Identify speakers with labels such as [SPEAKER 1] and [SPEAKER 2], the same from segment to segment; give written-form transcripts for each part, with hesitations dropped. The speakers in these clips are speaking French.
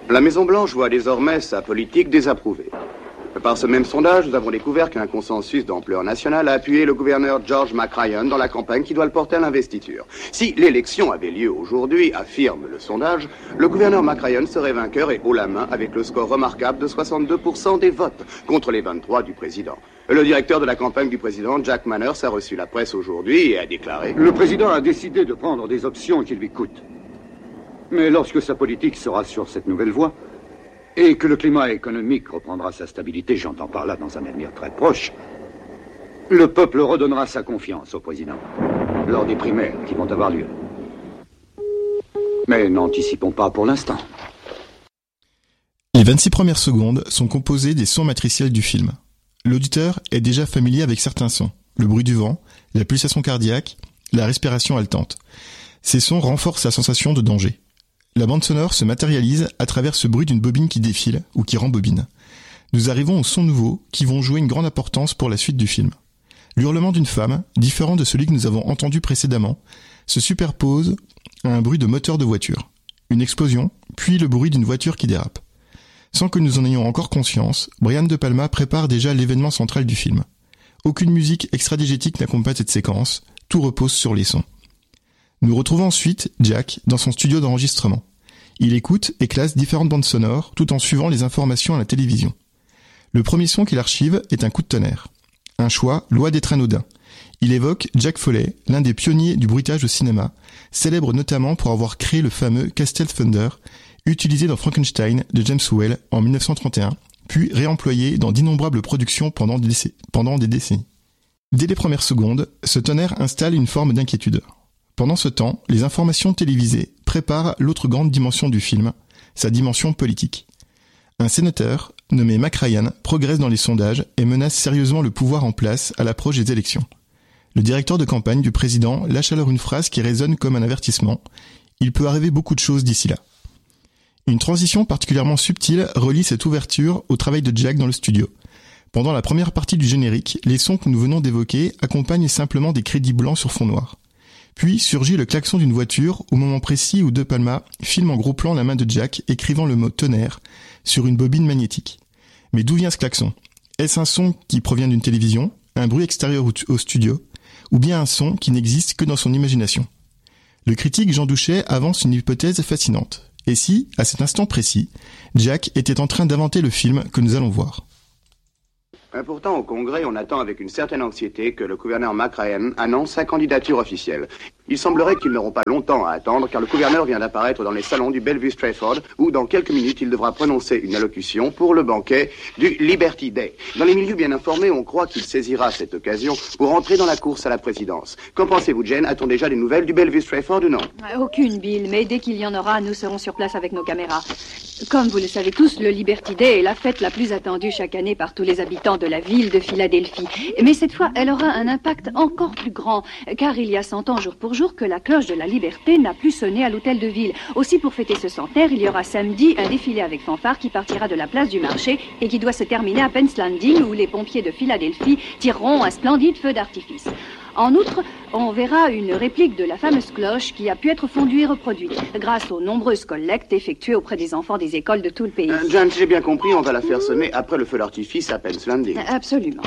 [SPEAKER 1] La Maison-Blanche voit désormais sa politique désapprouvée. Par ce même sondage, nous avons découvert qu'un consensus d'ampleur nationale a appuyé le gouverneur George McRyan dans la campagne qui doit le porter à l'investiture. Si l'élection avait lieu aujourd'hui, affirme le sondage, le gouverneur McRyan serait vainqueur et haut la main avec le score remarquable de 62% des votes, contre les 23 du président. Le directeur de la campagne du président, Jack Manners, a reçu la presse aujourd'hui et a déclaré:
[SPEAKER 2] Le président a décidé de prendre des options qui lui coûtent. Mais lorsque sa politique sera sur cette nouvelle voie, et que le climat économique reprendra sa stabilité, j'entends par là dans un avenir très proche, le peuple redonnera sa confiance au président, lors des primaires qui vont avoir lieu. Mais n'anticipons pas pour l'instant.
[SPEAKER 3] Les 26 premières secondes sont composées des sons matriciels du film. L'auditeur est déjà familier avec certains sons, le bruit du vent, la pulsation cardiaque, la respiration haletante. Ces sons renforcent la sensation de danger. La bande sonore se matérialise à travers ce bruit d'une bobine qui défile ou qui rembobine. Nous arrivons aux sons nouveaux qui vont jouer une grande importance pour la suite du film. L'hurlement d'une femme, différent de celui que nous avons entendu précédemment, se superpose à un bruit de moteur de voiture. Une explosion, puis le bruit d'une voiture qui dérape. Sans que nous en ayons encore conscience, Brian De Palma prépare déjà l'événement central du film. Aucune musique extra-diégétique n'accompagne cette séquence, tout repose sur les sons. Nous retrouvons ensuite Jack dans son studio d'enregistrement. Il écoute et classe différentes bandes sonores tout en suivant les informations à la télévision. Le premier son qu'il archive est un coup de tonnerre. Un choix loin d'être anodin. Il évoque Jack Foley, l'un des pionniers du bruitage au cinéma, célèbre notamment pour avoir créé le fameux Castle Thunder, utilisé dans Frankenstein de James Whale en 1931, puis réemployé dans d'innombrables productions pendant des décennies. Dès les premières secondes, ce tonnerre installe une forme d'inquiétude. Pendant ce temps, les informations télévisées préparent l'autre grande dimension du film, sa dimension politique. Un sénateur, nommé McRyan, progresse dans les sondages et menace sérieusement le pouvoir en place à l'approche des élections. Le directeur de campagne du président lâche alors une phrase qui résonne comme un avertissement. Il peut arriver beaucoup de choses d'ici là. Une transition particulièrement subtile relie cette ouverture au travail de Jack dans le studio. Pendant la première partie du générique, les sons que nous venons d'évoquer accompagnent simplement des crédits blancs sur fond noir. Puis surgit le klaxon d'une voiture au moment précis où De Palma filme en gros plan la main de Jack écrivant le mot tonnerre sur une bobine magnétique. Mais d'où vient ce klaxon ? Est-ce un son qui provient d'une télévision, un bruit extérieur au studio, ou bien un son qui n'existe que dans son imagination ? Le critique Jean Douchet avance une hypothèse fascinante. Et si, à cet instant précis, Jack était en train d'inventer le film que nous allons voir ?
[SPEAKER 1] Pourtant, au Congrès, on attend avec une certaine anxiété que le gouverneur McRyan annonce sa candidature officielle. Il semblerait qu'ils n'auront pas longtemps à attendre, car le gouverneur vient d'apparaître dans les salons du Bellevue Stratford, où dans quelques minutes, il devra prononcer une allocution pour le banquet du Liberty Day. Dans les milieux bien informés, on croit qu'il saisira cette occasion pour entrer dans la course à la présidence. Qu'en pensez-vous, Jane ? A-t-on déjà des nouvelles du Bellevue Stratford ou non ?
[SPEAKER 4] Aucune, Bill, mais dès qu'il y en aura, nous serons sur place avec nos caméras. Comme vous le savez tous, le Liberty Day est la fête la plus attendue chaque année par tous les habitants de la ville de Philadelphie. Mais cette fois, elle aura un impact encore plus grand, car il y a 100 ans, jour pour jour, que la cloche de la liberté n'a plus sonné à l'hôtel de ville. Aussi, pour fêter ce centenaire, il y aura samedi un défilé avec fanfare qui partira de la place du marché et qui doit se terminer à Penn's Landing, où les pompiers de Philadelphie tireront un splendide feu d'artifice. En outre, on verra une réplique de la fameuse cloche qui a pu être fondue et reproduite grâce aux nombreuses collectes effectuées auprès des enfants des écoles de tout le pays.
[SPEAKER 1] Jane, si j'ai bien compris, on va la faire sonner après le feu d'artifice à Penn's Landing.
[SPEAKER 4] Absolument.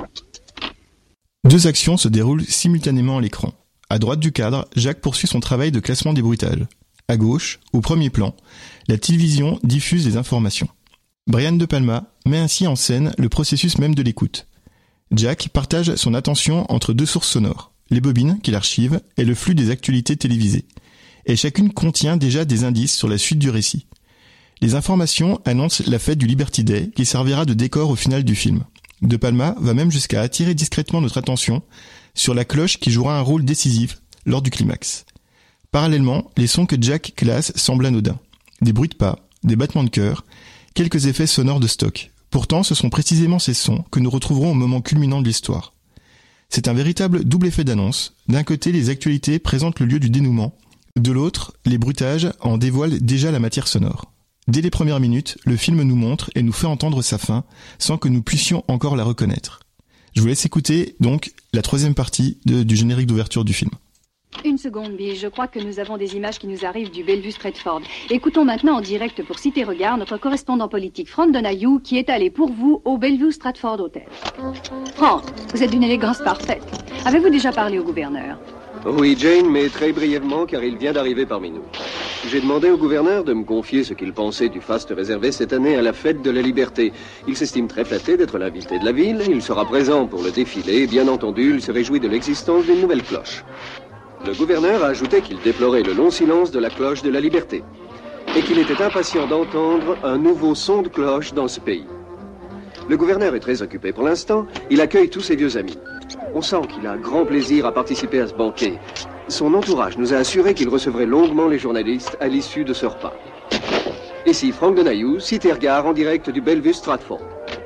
[SPEAKER 3] Deux actions se déroulent simultanément à l'écran. À droite du cadre, Jack poursuit son travail de classement des bruitages. À gauche, au premier plan, la télévision diffuse les informations. Brian De Palma met ainsi en scène le processus même de l'écoute. Jack partage son attention entre deux sources sonores, les bobines qu'il archive et le flux des actualités télévisées. Et chacune contient déjà des indices sur la suite du récit. Les informations annoncent la fête du Liberty Day qui servira de décor au final du film. De Palma va même jusqu'à attirer discrètement notre attention sur la cloche qui jouera un rôle décisif lors du climax. Parallèlement, les sons que Jack classe semblent anodins. Des bruits de pas, des battements de cœur, quelques effets sonores de stock. Pourtant, ce sont précisément ces sons que nous retrouverons au moment culminant de l'histoire. C'est un véritable double effet d'annonce. D'un côté, les actualités présentent le lieu du dénouement. De l'autre, les bruitages en dévoilent déjà la matière sonore. Dès les premières minutes, le film nous montre et nous fait entendre sa fin sans que nous puissions encore la reconnaître. Je vous laisse écouter donc la troisième partie du générique d'ouverture du film.
[SPEAKER 4] Une seconde, Bill. Je crois que nous avons des images qui nous arrivent du Bellevue Stratford. Écoutons maintenant en direct pour Cité Regard notre correspondant politique Frank Donahue qui est allé pour vous au Bellevue Stratford Hotel. Frank, vous êtes d'une élégance parfaite. Avez-vous déjà parlé au gouverneur?
[SPEAKER 5] Oui, Jane, mais très brièvement car il vient d'arriver parmi nous. J'ai demandé au gouverneur de me confier ce qu'il pensait du faste réservé cette année à la fête de la liberté. Il s'estime très flatté d'être l'invité de la ville. Il sera présent pour le défilé et bien entendu, il se réjouit de l'existence d'une nouvelle cloche. Le gouverneur a ajouté qu'il déplorait le long silence de la cloche de la liberté et qu'il était impatient d'entendre un nouveau son de cloche dans ce pays. Le gouverneur est très occupé pour l'instant. Il accueille tous ses vieux amis. On sent qu'il a grand plaisir à participer à ce banquet. Son entourage nous a assuré qu'il recevrait longuement les journalistes à l'issue de ce repas. Ici Frank Donahue, Cité Regard en direct du Bellevue Stratford.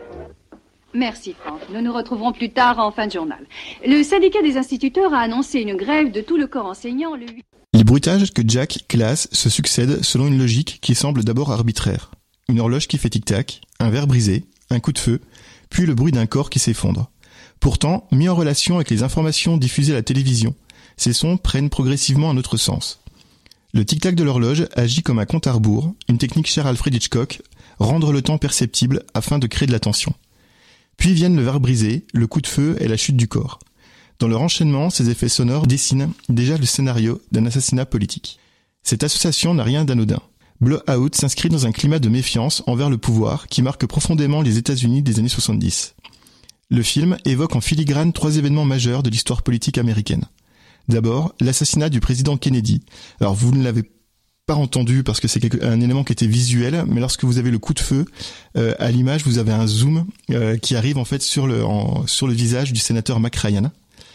[SPEAKER 4] Merci, Frank. Nous nous retrouverons plus tard en fin de journal. Le syndicat des instituteurs a annoncé une grève de tout le corps enseignant le 8...
[SPEAKER 3] Les bruitages que Jack classe se succèdent selon une logique qui semble d'abord arbitraire. Une horloge qui fait tic-tac, un verre brisé, un coup de feu, puis le bruit d'un corps qui s'effondre. Pourtant, mis en relation avec les informations diffusées à la télévision, ces sons prennent progressivement un autre sens. Le tic-tac de l'horloge agit comme un compte à rebours, une technique chère à Alfred Hitchcock, rendre le temps perceptible afin de créer de la tension. Puis viennent le verre brisé, le coup de feu et la chute du corps. Dans leur enchaînement, ces effets sonores dessinent déjà le scénario d'un assassinat politique. Cette association n'a rien d'anodin. Blowout s'inscrit dans un climat de méfiance envers le pouvoir qui marque profondément les États-Unis des années 70. Le film évoque en filigrane 3 événements majeurs de l'histoire politique américaine. D'abord, l'assassinat du président Kennedy. Alors vous ne l'avez pas entendu parce que c'est un élément qui était visuel, mais lorsque vous avez le coup de feu, à l'image, vous avez un zoom qui arrive en fait sur le visage du sénateur McRyan.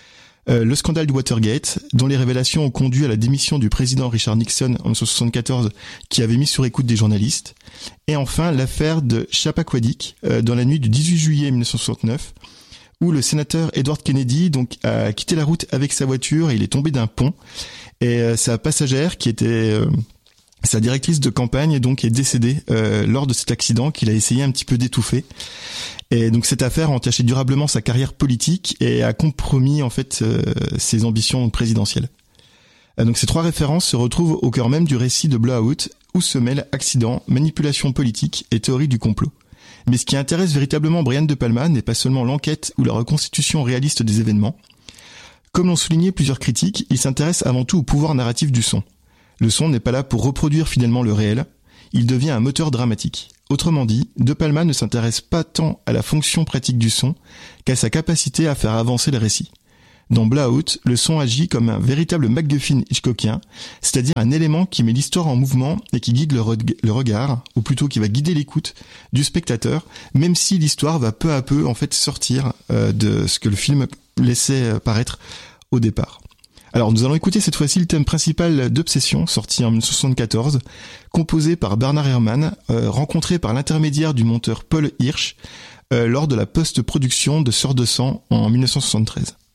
[SPEAKER 3] Le scandale du Watergate, dont les révélations ont conduit à la démission du président Richard Nixon en 1974, qui avait mis sur écoute des journalistes. Et enfin, l'affaire de Chappaquiddick, dans la nuit du 18 juillet 1969, où le sénateur Edward Kennedy a quitté la route avec sa voiture et il est tombé d'un pont. Et sa passagère, qui était sa directrice de campagne, donc est décédée lors de cet accident qu'il a essayé un petit peu d'étouffer. Et donc cette affaire a entaché durablement sa carrière politique et a compromis en fait ses ambitions présidentielles. Donc ces 3 références se retrouvent au cœur même du récit de Blowout, où se mêlent accident, manipulation politique et théorie du complot. Mais ce qui intéresse véritablement Brian De Palma n'est pas seulement l'enquête ou la reconstitution réaliste des événements. Comme l'ont souligné plusieurs critiques, il s'intéresse avant tout au pouvoir narratif du son. Le son n'est pas là pour reproduire fidèlement le réel, il devient un moteur dramatique. Autrement dit, De Palma ne s'intéresse pas tant à la fonction pratique du son qu'à sa capacité à faire avancer le récit. Dans Blowout, le son agit comme un véritable MacGuffin hitchcockien, c'est-à-dire un élément qui met l'histoire en mouvement et qui guide le regard, ou plutôt qui va guider l'écoute du spectateur, même si l'histoire va peu à peu en fait sortir de ce que le film laissait paraître au départ. Alors nous allons écouter cette fois-ci le thème principal d'Obsession, sorti en 1974, composé par Bernard Herrmann, rencontré par l'intermédiaire du monteur Paul Hirsch lors de la post-production de Sœurs de sang en 1973.